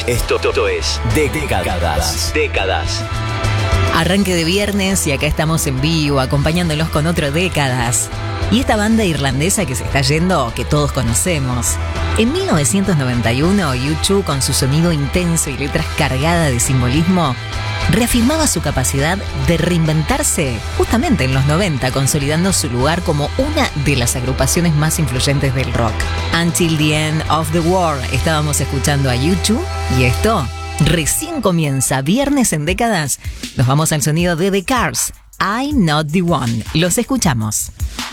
Esto es Décadas. Décadas. Arranque de viernes y acá estamos en vivo acompañándolos con otro Décadas. Y esta banda irlandesa que se está yendo, que todos conocemos. En 1991, U2, con su sonido intenso y letras cargadas de simbolismo, reafirmaba su capacidad de reinventarse justamente en los 90, consolidando su lugar como una de las agrupaciones más influyentes del rock. Until the End of the World estábamos escuchando a U2 y esto recién comienza. Viernes en Décadas. Nos vamos al sonido de The Cars. I'm Not the One. Los escuchamos.